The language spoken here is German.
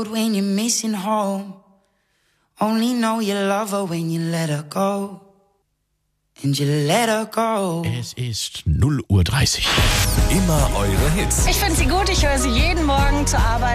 When you're missing home, only know you love her when you let her go. And you let her go. Es ist 0:30 Uhr. Immer eure Hits. Ich finde sie gut, ich höre sie jeden Morgen zur Arbeit.